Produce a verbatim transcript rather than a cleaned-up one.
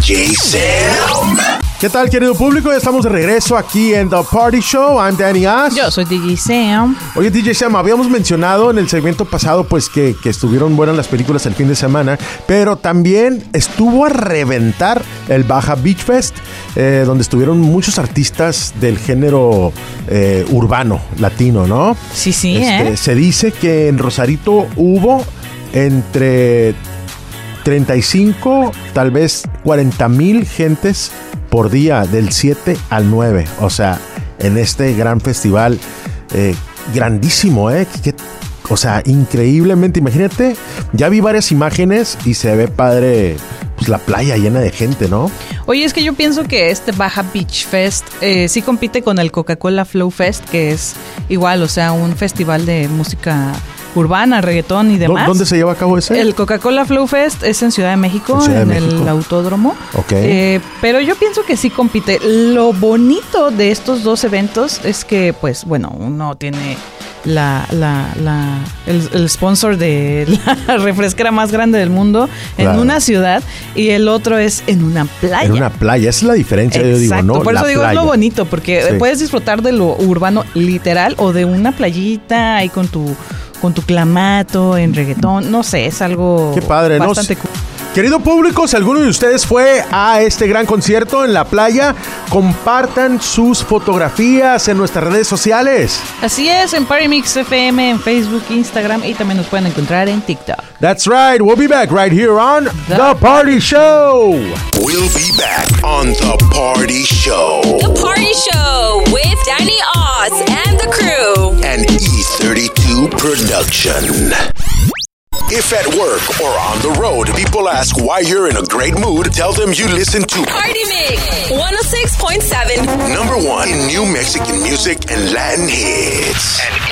J Sam. ¿Qué tal, querido público? Ya estamos de regreso aquí en The Party Show. I'm Danny Ash. Yo soy D J Sam. Oye, D J Sam, habíamos mencionado en el segmento pasado pues que, que estuvieron buenas las películas el fin de semana, pero también estuvo a reventar el Baja Beach Fest, eh, donde estuvieron muchos artistas del género eh, urbano, latino, ¿no? Sí, sí, este, ¿eh? Se dice que en Rosarito hubo entre treinta y cinco, tal vez cuarenta mil gentes por día, del siete al nueve. O sea, en este gran festival, eh, grandísimo, ¿eh? Que, o sea, increíblemente. Imagínate, ya vi varias imágenes y se ve padre, pues la playa llena de gente, ¿no? Oye, es que yo pienso que este Baja Beach Fest eh, sí compite con el Coca-Cola Flow Fest, que es igual, o sea, un festival de música urbana, reggaetón y demás. ¿Dónde se lleva a cabo ese? El Coca-Cola Flow Fest es en Ciudad de México, en, Ciudad de en México. el Autódromo. Ok. Eh, pero yo pienso que sí compite. Lo bonito de estos dos eventos es que, pues, bueno, uno tiene la, la, la, el, el sponsor de la refresquera más grande del mundo en Claro. una ciudad y el otro es en una playa. En una playa, esa es la diferencia, yo digo, Exacto, ¿no? por eso La digo es playa. lo bonito, porque Sí. puedes disfrutar de lo urbano literal o de una playita ahí con tu con tu clamato en reggaetón, no sé, es algo Qué padre, ¿no? bastante cool. Querido público, si alguno de ustedes fue a este gran concierto en la playa, compartan sus fotografías en nuestras redes sociales. Así es, en Party Mix F M, en Facebook, Instagram y también nos pueden encontrar en TikTok. That's right, we'll be back right here on The Party Show. We'll be back on The Party Show. The Party Show with Danny Oz and the crew. An E thirty-two production. If at work or on the road, people ask why you're in a great mood, tell them you listen to Party Mix one oh six point seven. number one in new Mexican music and Latin hits. And